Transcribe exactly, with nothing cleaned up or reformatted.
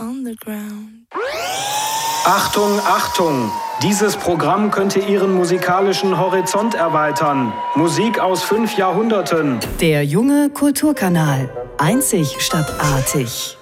underground. Achtung, Achtung! Dieses Programm könnte Ihren musikalischen Horizont erweitern. Musik aus fünf Jahrhunderten. Der junge Kulturkanal. Einzig statt artig.